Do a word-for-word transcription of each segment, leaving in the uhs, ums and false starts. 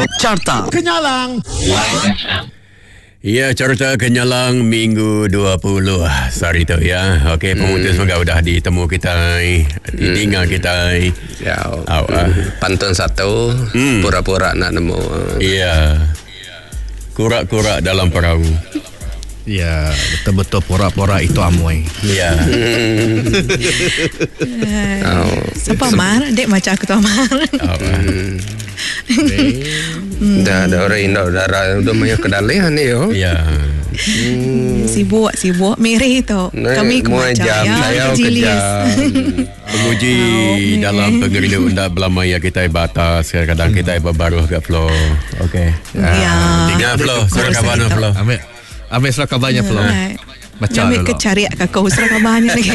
Carta Kenyalang. Ya, Carta Kenyalang minggu dua puluh. Sorry tu ya. Okey, pemutus hmm. udah ditemu kita, didengar hmm. kita. Ya. Oh, uh. Pantun satu, hmm. pura-pura nak nemu. Ya. Kurak-kurak dalam perahu. Ya, betul-betul pura-pura itu amoy. Ya. Oh. Siapa Mar? Dek macam aku tu Mar. Oh, uh. Dah ada orang Indo darah udah banyak kedalian ni yo. Ya. Hmm. Sibuk sibuk Miri tu. Nah, kami kemaca ya. Jilis. Penguji oh, dalam pengerina undang belamaya kita batas, kadang-kadang kita berbaruh kat floor. Okey. Ya. Tinggal floor, surah kabar floor. Ambil ambil surah kabarnya floor. Baca dulu. Ambil kecariak kat kau surah kabarnya lagi.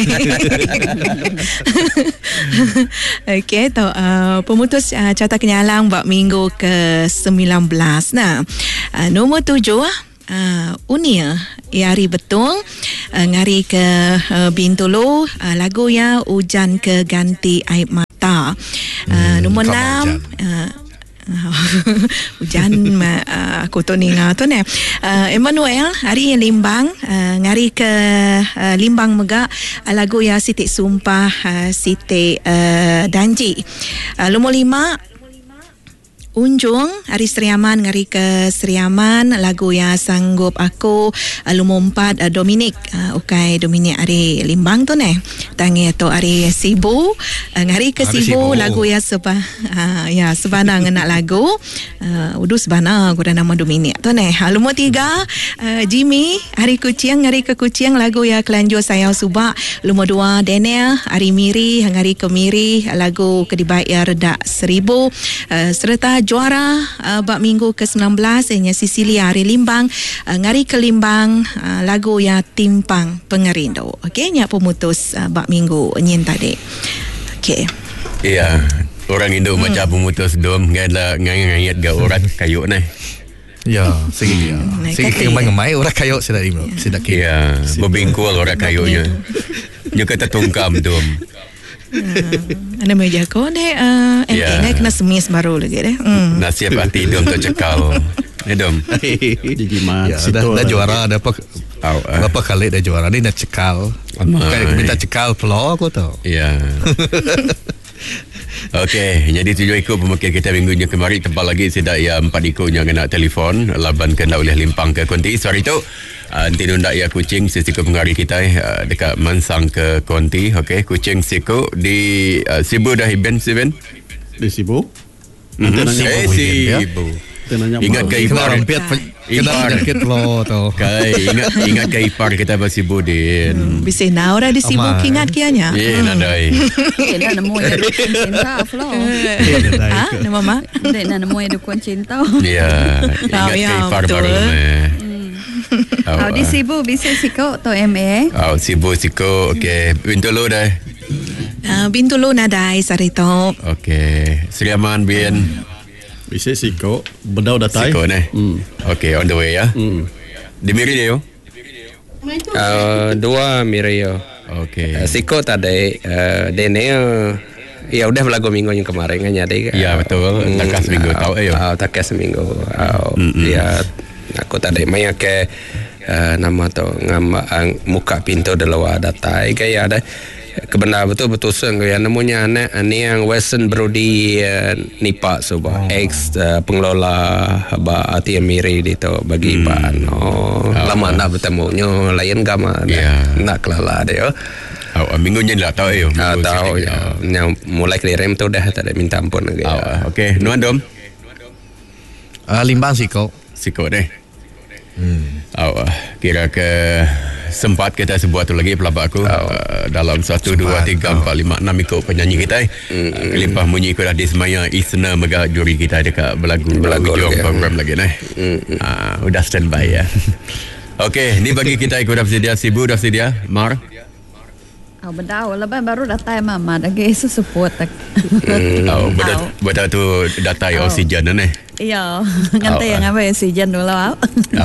Okey, tu uh, pemutus uh, Carta Kenyalang buat minggu ke sembilan belas. Nah, uh, nombor tujuh uh, Unia Yari Betung uh, ngari ke uh, Bintulu uh, lagu ya Hujan ke Ganti Air Mata. Uh, hmm, nombor enam hujan uh, aku tu ninga tu ne uh, Emmanuel hari Limbang uh, ngari ke uh, Limbang Megak uh, lagu ya Siti Sumpah uh, Siti uh, Danji. uh, Nombor lima Unjung Hari Seriaman ngari ke Seriaman lagu ya Sanggup Aku. uh, Nombor empat uh, Dominik uh, ukai Dominik hari Limbang tu ne tangi tu hari Sibu uh, ngari ke Sibu, Sibu lagu ya seba uh, ya sebana ngena lagu uh, udu sebana guna nama Dominik tu ne. uh, Nombor tiga uh, Jimmy hari Kucing ngari ke Kucing lagu ya Kelanjur Sayau Subak. Nombor dua Daniel hari Miri ngari ke Miri lagu Kedibayar Redak Seribu. uh, serta juara uh, bak minggu ke sembilan belas ianya Sisilia hari Limbang uh, ngari ke Limbang uh, lagu ya Timpang Pengerindo. Okey, nya pemutus uh, bak minggu nyen tadi. Okey. Iya, orang Indo hmm. macam pemutus dom ngala ngayat ga urat kayu nah. Ya, segi dia. Segi kemai-kemai orang kayu sudah ini. Sudah kira. Ya, berbingkul orang kayunya. Nya kata tungkam dom. Hmm. Ada meja kau deh, uh, yeah. Ente kena semis baru lagi deh. Hmm. Nasihat hati dom tu cekal. Ni dom. Dijimat. Ya, dah, dah juara, dah apa? Oh, uh. Berapa kali dah juara ni dah cekal. Bukan minta cekal floor aku tahu. Ya. Okey, jadi tujuh ikut pemakaian kita minggunya kemarin tebal lagi tidak ya empat ikutnya kena telefon laban kena oleh limpang ke konti. Sorry tu. Uh, nanti nundak ya Kucing sesiku pengari kita uh, dekat Mansang ke Konti. Okey, Kucing siku di uh, Sibu dah iben Siben di Sibu. Mm-hmm. Eh Sibu. Ingat ke ipar Ipar sakit lo tu. Kai ingat ingat ke ipar kita basi Budin. Hmm, bisa na ora di Sibu ingat kianya. Ya nadai. Kena nemu ya dukun cinta flow. Ha, nama mak? Dek na nemu ya dukun cinta. Ya, ingat ke ipar baru meh. Oh, di Sibu bisa siko atau M A? Oh, Sibu siko. Okey, Bintulu dah. Uh, Bintulu nadai sarito. Okey, Seriaman Bien. Bisa siko, bedau datai. Siko ne. Hmm. Okey, on the way ya. Hmm. Di Miri dia yo. Uh, dua Miri yo. Okey. Uh, siko tadi uh, dene ya udah lagu minggu yang kemarin kan jadi. Ya betul. Hmm. Takas minggu tahu ayo. Uh, takas minggu. Uh, mm-hmm. Ya aku tadi main ke uh, nama tu ngam uh, muka pintu dalam datai kayak ada kebenar betul-betul seng ya namanya anak ni yang Western Brody uh, nipa subah oh. ex uh, pengelola ba A T M Miri itu bagi hmm. ban oh, oh lama nak bertemunya lain gama yeah. nak kelala dia oh, minggunya dah tahu yo ah, tahu ya yang mulai kirim tu dah tak ada minta ampun lagi oh, ya. Okey nuan dom uh, Limbang siko siko deh hmm. oh, kira ke sempat kita sebuah tu lagi pelabak aku oh. uh, dalam satu, dua, tiga, empat, lima, enam ikut penyanyi kita mm. uh, kelimpah munyi ikut di semaya Isna Megak juri kita dekat belagu belagu program lagi nah mm. uh, udah standby ya. Okey, ni bagi kita ikut dah sedia Sibu dah sedia Mar. Oh, bedau lepas baru datai mama dah gesu support tak. Oh, betul betul tu datai oh. oksigen nah. Iya, ngantai yang apa oksigen dulu. Oh.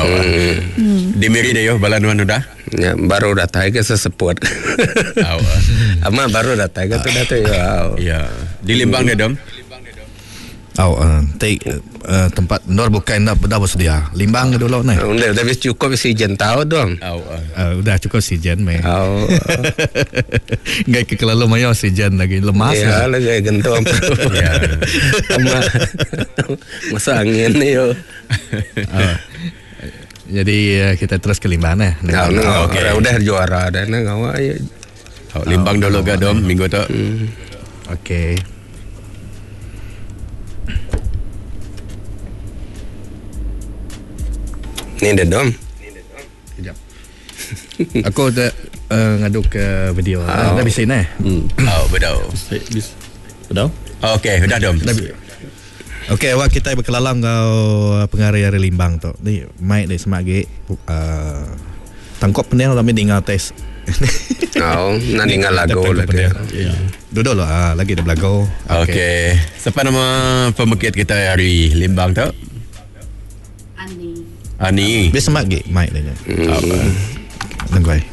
Di Miri deh yo balanuan udah. Ya, baru datai ke seseput. Oh. Ama baru datai ke tu datai. Ya. Di Limbang deh dom. Oh, uh, take uh, tempat Nur bukan dah dah bersedia. Limbang dulu ni. Udah dah cukup season tahu dong. Oh, uh. Uh, udah cukup season meh. Oh. Gay ke kelalu mayo season lagi lemas. Ya, lah. lagi gentong. Ya. Sama masa angin ni yo. Uh, jadi uh, kita terus ke Limbang eh. Nah, oh, okay. Udah juara dah nak awak. Oh, Limbang dulu ke dom minggu tu. Hmm. Okey. Ni dah dom. Sekejap. Aku dah uh, ngaduk ke video. Oh. Dah bisa ni. Hmm. Oh, betul. Betul? Oh, okey, dah dom. Okey, awak kita berkelalang kau pengarah hari Limbang tu. Ni mic dia semak uh, tangkap penel kami dengar tes. Oh, nak dengar lagu lagi. Ya. Duduk lah, lagi ada lagu. Okey. Okay. Siapa nama pemukit kita hari Limbang tu? Ani. Ani. Biasa mak gig mic dia. Hmm. Nangkai.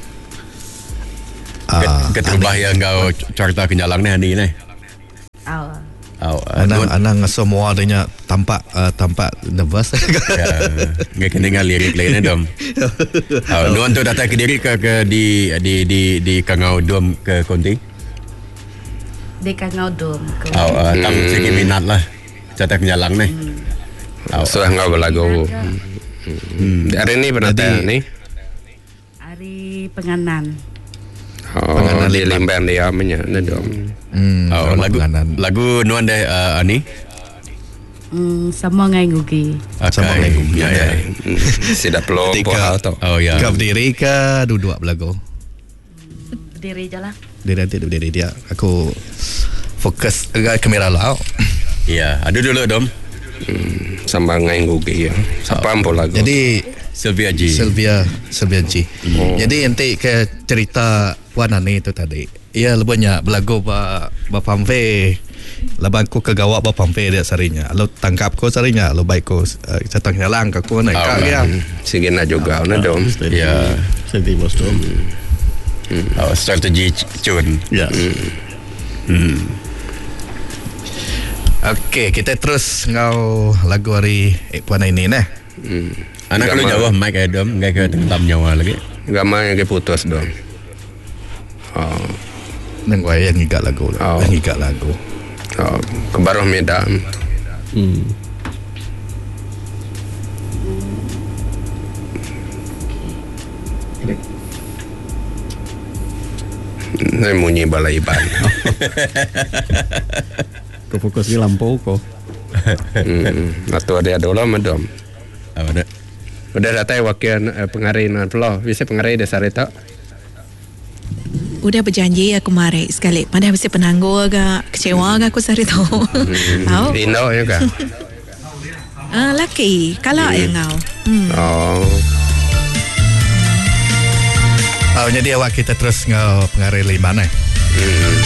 Ah, keterbah yang kau cerita kenyalang ni Ani ni. Oh. Oh, Anang anang semua adanya tampak uh, tampak nervous. Ya, ngai kena dengar lirik lain dom. Oh, nuan tu datang ke diri ke, ke di di di di Kangau Dom ke Konti. Di Kangau Dom. Oh, uh, tam Hmm. sikit minat lah. Cerita kenyalang ni. Oh, so ngau berlagu. Hmm. Hari ni berapa ni? Hari Penganan. Oh, penganan di Limbang dia punya ni dom. Hmm, oh, lagu penganan. Lagu nuan deh uh, Ani. Hmm, sama ngai ngugi. Okay. Sama ngai ngugi. Ya, ya. Sudah pelong Ketika tu. Oh ya. Kau berdiri ke duduk belagu? Berdiri je lah. Dia nanti berdiri dia. Aku fokus agak kamera lah. Ya, ada dulu dom. Hmm, sambang ngai ngugi ya. Siapa oh. lagu? Jadi Sylvia G. Sylvia Sylvia G. Oh. Jadi nanti ke cerita Wan Ani tu tadi. Ia lebihnya belagu ba ba pamve. Laban ku ke gawak ba pamve dia sarinya. Lo tangkap ko sarinya, lo baik ko uh, catang nyalang ka ko na ka ya. Sige na juga na dom. Ya. Strategi bos dom. Oh, strategi cun. Ya. Hmm. Okey, kita terus ngau lagu hari eh, Puan ini nah. Hmm. Anak lu jawab mic ya dom, enggak ke tengtam nyawa lagi. Gama yang putus dom. Oh. Nang gua yang ngigak lagu. Oh. Yang ngigak lagu. Oh, kebaruh Medan. Hmm. Saya munyi balai ban. Kau fokus di lampu kau. Hmm. Atau ada ada lah madam. Apa dah? Udah datang wakil uh, pengarih nan peloh. Bisa pengarih dasar itu. Udah berjanji aku mari sekali. Padahal mesti penangguh agak kecewa agak aku sari tu. Tahu? Rino juga. Ah, laki. Kalau yang ngau. Hmm. Oh. Oh, jadi awak kita terus ngau pengarah Limbang eh. Hmm.